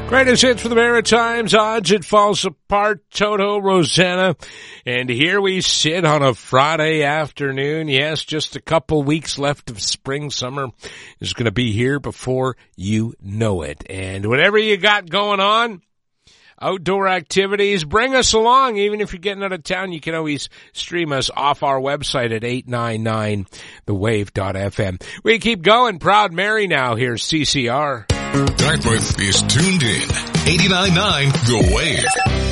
Greatest hits for the Maritimes, odds it falls apart, Toto, Rosanna. And here we sit on a Friday afternoon. Yes, just a couple weeks left of spring. Summer is going to be here before you know it. And whatever you got going on, outdoor activities, bring us along. Even if you're getting out of town, you can always stream us off our website at 899thewave.fm. We keep going. Proud Mary now. Here's CCR. Dartmouth is tuned in. 89.9 The Wave.